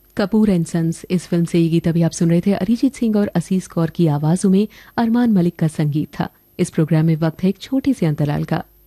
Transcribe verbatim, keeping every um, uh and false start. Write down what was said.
Kapoor and sons इस film से ये गीत अभी आप सुन रहे थे अरिजीत सिंह और असीस कौर की आवाजों में। अरमान मलिक का संगीत था। इस प्रोग्राम में वक्त है एक छोटे से अंतराल का।